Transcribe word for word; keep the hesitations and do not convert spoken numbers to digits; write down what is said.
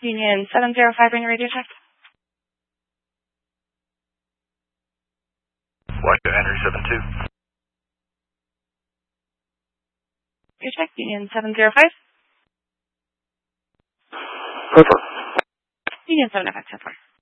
Union seven zero five, ring radio check. Washington Henry seven two. Radio check, Union seven zero five. Pepper. Union seven F X,